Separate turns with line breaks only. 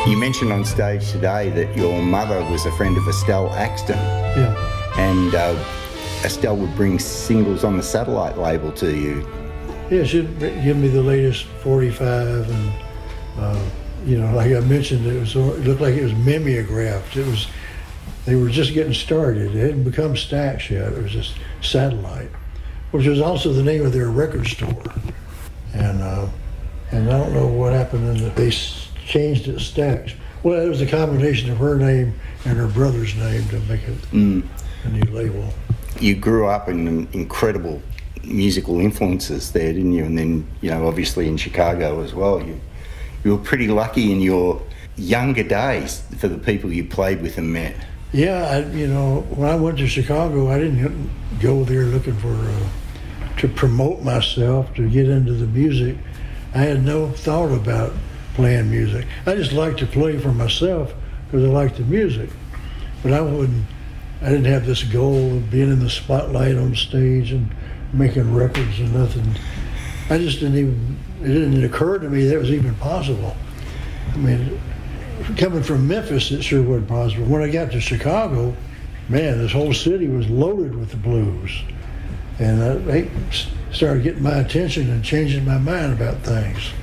You mentioned on stage today that your mother was a friend of Estelle Axton.
Yeah.
And Estelle would bring singles on the Satellite label to you.
Yeah, she'd give me the latest 45, and like I mentioned, it looked like it was mimeographed. They were just getting started. It hadn't become Stax yet. It was just Satellite, which was also the name of their record store. And I don't know what happened, and they changed it Stax. Well, it was a combination of her name and her brother's name to make it a new label.
You grew up in incredible musical influences there, didn't you? And then, obviously in Chicago as well. You were pretty lucky in your younger days for the people you played with and met.
Yeah, when I went to Chicago, I didn't go there looking to promote myself, to get into the music. I had no thought about playing music. I just liked to play for myself because I liked the music. But I didn't have this goal of being in the spotlight on stage and making records and nothing. It didn't occur to me that was even possible. I mean, coming from Memphis, it sure wasn't possible. When I got to Chicago, man, this whole city was loaded with the blues. And they started getting my attention and changing my mind about things.